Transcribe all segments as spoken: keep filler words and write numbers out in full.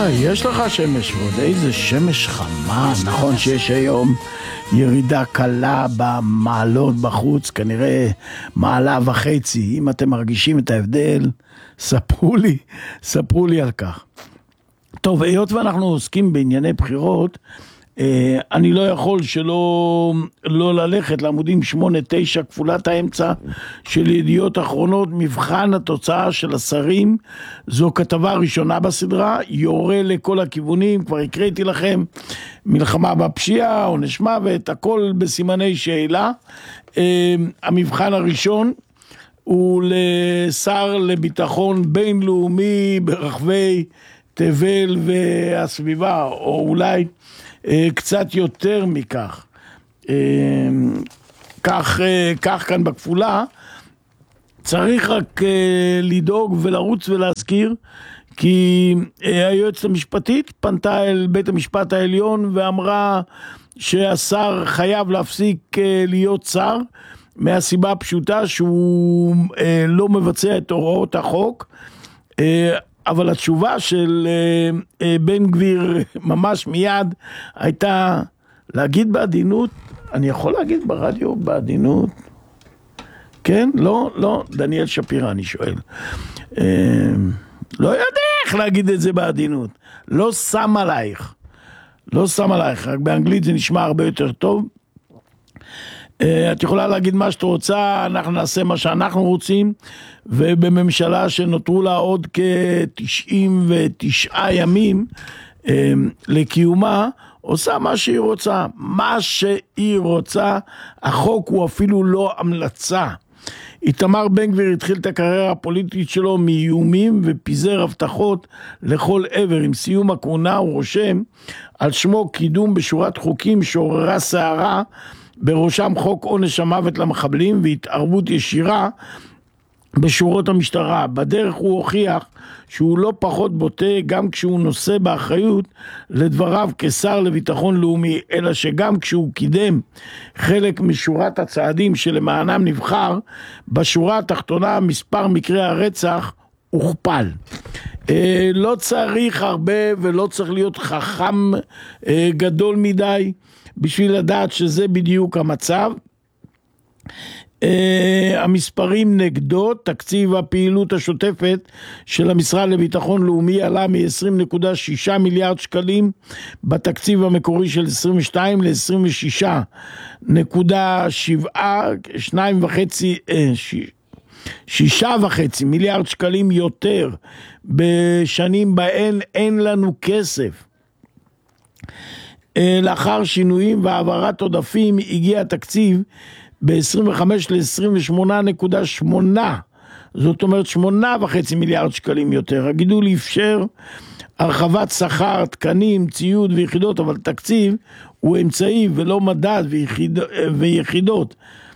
וואי, יש לך שמש ועוד איזה שמש חמה. נכון שיש היום ירידה קלה במעלות בחוץ, כנראה מעלה וחצי. אם אתם מרגישים את ההבדל, ספרו לי, ספרו לי על כך. טוב, היות ואנחנו עוסקים בענייני בחירות, אני לא יכול שלא לא ללכת לעמודים שמונה תשע כפולת האמצע של ידיעות אחרונות. מבחן התוצאה של השרים, זו כתבה ראשונה בסדרה, יורה לכל הכיוונים, כבר הקראתי לכם, מלחמה בפשיעה, עונש מוות, הכל בסימני שאלה. המבחן הראשון הוא לשר לביטחון בינלאומי ברחבי תבל והסביבה, או אולי קצת יותר מכך. כך, כך כאן בכפולה, צריך רק לדאוג ולרוץ ולהזכיר, כי היועצת המשפטית פנתה אל בית המשפט העליון ואמרה שהשר חייב להפסיק להיות שר, מהסיבה הפשוטה שהוא לא מבצע את הוראות החוק. אבל התשובה של בן גביר ממש מיד הייתה להגיד בעדינות. אני יכול להגיד ברדיו בעדינות? כן? לא? לא? דניאל שפירא אני שואל. לא יודע איך להגיד את זה בעדינות. לא שם עלייך. לא שם עלייך. רק באנגלית זה נשמע הרבה יותר טוב. את יכולה להגיד מה שאת רוצה, אנחנו נעשה מה שאנחנו רוצים, ובממשלה שנותרו לה עוד כ-תשעים ותשעה ימים לקיומה, עושה מה שהיא רוצה. מה שהיא רוצה, החוק הוא אפילו לא המלצה. איתמר בן גביר התחיל את הקריירה הפוליטית שלו מאיומים ופיזר הבטחות לכל עבר. עם סיום הכהונה הוא רושם על שמו קידום בשורת חוקים שעוררה סערה, בראשם חוק עונש המוות למחבלים והתערבות ישירה בשורות המשטרה. בדרך הוא הוכיח שהוא לא פחות בוטה גם כשהוא נושא באחריות לדבריו כשר לביטחון לאומי, אלא שגם כשהוא קידם חלק משורת הצעדים שלמענם נבחר, בשורה התחתונה מספר מקרי הרצח הוכפל. לא צריך הרבה ולא צריך להיות חכם גדול מדי בשביל לדעת שזה בדיוק המצב. Uh, המספרים נגדו. תקציב הפעילות השוטפת של המשרד לביטחון לאומי עלה מ-עשרים נקודה שישה מיליארד שקלים בתקציב המקורי של עשרים ושתיים ל-עשרים ושישה נקודה שבע, שניים וחצי, שישה וחצי מיליארד שקלים יותר בשנים בהן אין לנו כסף. לאחר שינויים והעברת עודפים הגיע התקציב ב-עשרים וחמש ל-עשרים ושמונה נקודה שמונה, זאת אומרת שמונה וחצי מיליארד שקלים יותר. הגידול אפשר הרחבת שכר, תקנים, ציוד ויחידות, אבל תקציב הוא אמצעי ולא מדד ויחיד, ויחידות.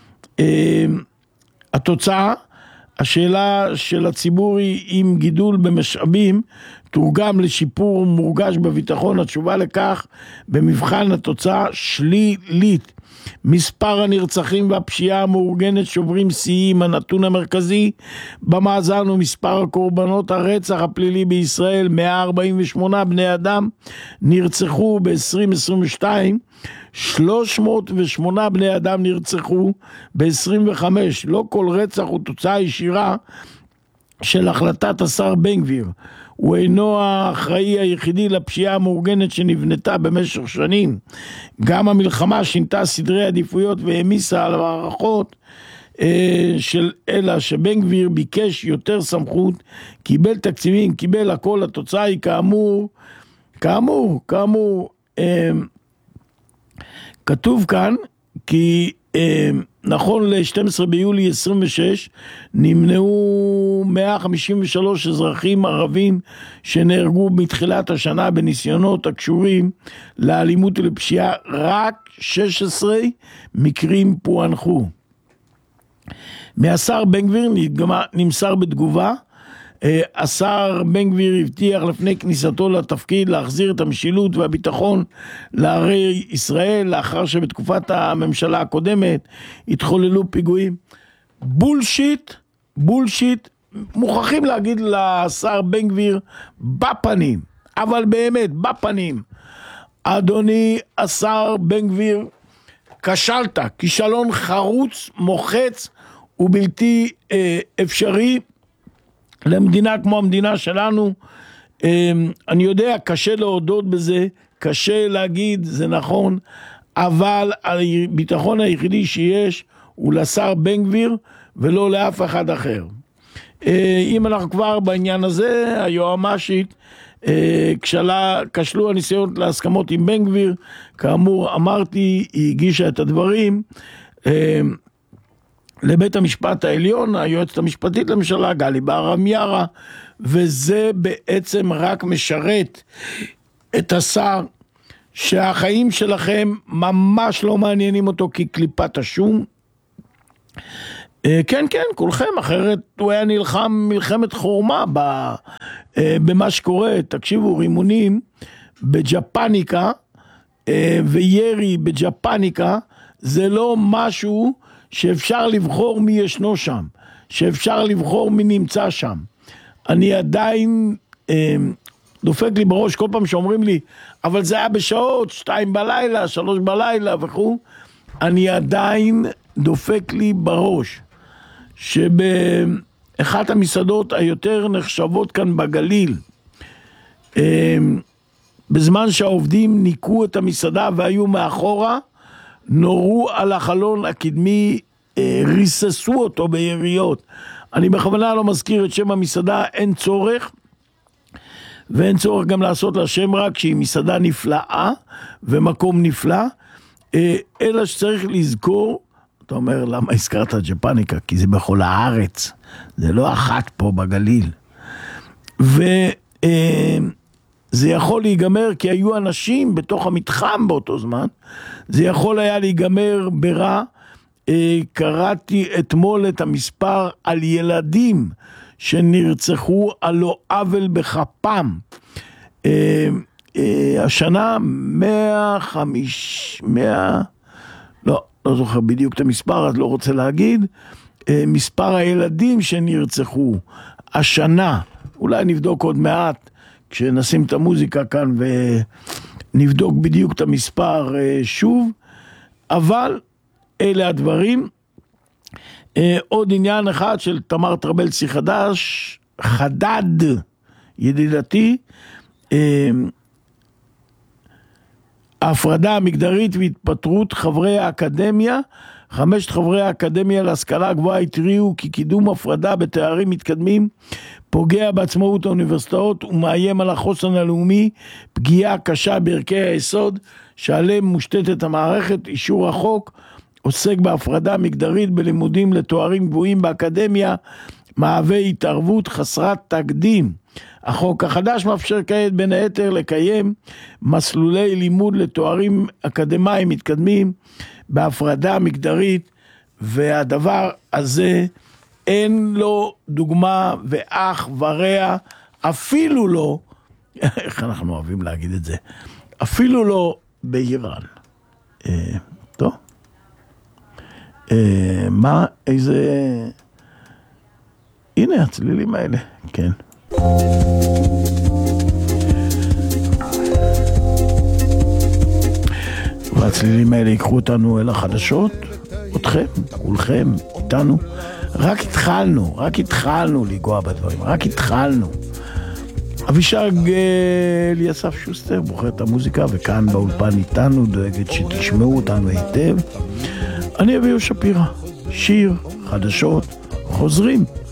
התוצאה, השאלה של הציבור היא אם גידול במשאבים תורגם לשיפור מורגש בביטחון. התשובה לכך במבחן התוצאה שלילית. מספר הנרצחים והפשיעה המאורגנת שוברים שיאים. הנתון המרכזי במאזן הוא מספר הקורבנות הרצח הפלילי בישראל. מאה ארבעים ושמונה בני אדם נרצחו ב-עשרים עשרים ושתיים, שלוש מאות ושמונה בני אדם נרצחו ב-עשרים וחמש. לא כל רצח הוא תוצאה ישירה של החלטת השר בן גביר. הוא אינו האחראי היחידי לפשיעה המאורגנת שנבנתה במשך שנים. גם המלחמה שינתה סדרי עדיפויות והמיסה על המערכות אה, של אלה שבן גביר ביקש יותר סמכות, קיבל תקציבים, קיבל הכל. התוצאה היא כאמור, כאמור, כאמור, אה, כתוב כאן כי אה, נכון ל-שנים עשר ביולי עשרים ושש נמנעו מאה חמישים ושלושה אזרחים ערבים שנהרגו מתחילת השנה בניסיונות הקשורים לאלימות ולפשיעה. רק שש עשרה מקרים פוענחו. מהשר בן גביר נמסר בתגובה, השר בן גביר הבטיח לפני כניסתו לתפקיד להחזיר את המשילות והביטחון לערי ישראל לאחר שבתקופת הממשלה הקודמת התחוללו פיגועים. בולשיט, בולשיט. מוכרחים להגיד לשר בן גביר בפנים, אבל באמת, בפנים, אדוני השר בן גביר, כשלת, כישלון חרוץ, מוחץ ובלתי אה, אפשרי למדינה כמו המדינה שלנו. אה, אני יודע, קשה להודות בזה, קשה להגיד, זה נכון, אבל הביטחון היחידי שיש הוא לשר בן גביר ולא לאף אחד אחר. אם אנחנו כבר בעניין הזה, היועמ"שית, כשלה, כשלו הניסיונות להסכמות עם בן גביר, כאמור אמרתי, היא הגישה את הדברים לבית המשפט העליון, היועצת המשפטית לממשלה, גלי בהרב מיארה, וזה בעצם רק משרת את השר, שהחיים שלכם ממש לא מעניינים אותו כקליפת השום. כן, כן, כולכם, אחרת הוא היה נלחם מלחמת חורמה במה שקורה. תקשיבו, רימונים בג'פניקה וירי בג'פניקה, זה לא משהו שאפשר לבחור מי ישנו שם, שאפשר לבחור מי נמצא שם. אני עדיין דופק לי בראש כל פעם שאומרים לי, אבל זה היה בשעות, שתיים בלילה, שלוש בלילה וכו'. אני עדיין דופק לי בראש, שבאחת המסעדות היותר נחשבות כאן בגליל, בזמן שהעובדים ניקו את המסעדה והיו מאחורה, נורו על החלון הקדמי, ריססו אותו ביריות. אני בכוונה לא מזכיר את שם המסעדה, אין צורך, ואין צורך גם לעשות לה שם רק שהיא מסעדה נפלאה ומקום נפלא, אלא שצריך לזכור, אתה אומר למה הזכרת ג'פניקה? כי זה בכל הארץ, זה לא אחת פה בגליל, וזה יכול להיגמר כי היו אנשים בתוך המתחם באותו זמן, זה יכול היה להיגמר ברע. קראתי אתמול את המספר על ילדים שנרצחו על לא עוול בכפם. השנה מאה וחמישים, מאה, לא, לא זוכר בדיוק את המספר, אז לא רוצה להגיד, מספר הילדים שנרצחו השנה, אולי נבדוק עוד מעט, כשנשים את המוזיקה כאן ונבדוק בדיוק את המספר שוב, אבל אלה הדברים. עוד עניין אחד של תמר טרבלסי חדש, חדד, ידידתי, ההפרדה המגדרית והתפטרות חברי האקדמיה. חמשת חברי האקדמיה להשכלה הגבוהה התריעו כי קידום הפרדה בתארים מתקדמים פוגע בעצמאות האוניברסיטאות ומאיים על החוסן הלאומי, פגיעה קשה בערכי היסוד שעליהם מושתתת המערכת. אישור החוק עוסק בהפרדה מגדרית בלימודים לתוארים גבוהים באקדמיה, מהווה התערבות חסרת תקדים. החוק החדש מאפשר כעת בין היתר לקיים מסלולי לימוד לתוארים אקדמיים מתקדמים בהפרדה מגדרית, והדבר הזה אין לו דוגמה ואח ורע, אפילו לא, איך אנחנו אוהבים להגיד את זה, אפילו לא באיראן. אה, טוב. אה, מה, איזה, הנה הצלילים האלה, כן. והצלילים האלה ייקחו אותנו אל החדשות, אתכם, כולכם, איתנו. רק התחלנו, רק התחלנו לגוע בדברים, רק התחלנו. אבישג אליסף שוסטר בוחר את המוזיקה, וכאן באולפן איתנו, דואגת שתשמעו אותנו היטב. אני אביהו שפירא, שיר, חדשות, חוזרים.